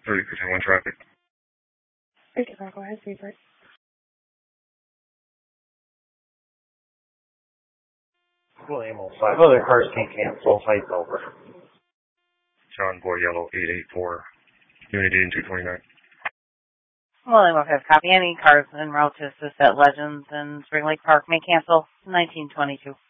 30% one traffic. Okay, go ahead, sweetheart. William 05. Other cars can cancel. Fight's over. John Boy Yellow 884. Unity in 229. William 05. Copy. Any cars en route to assist at Legends and Spring Lake Park may cancel 1922.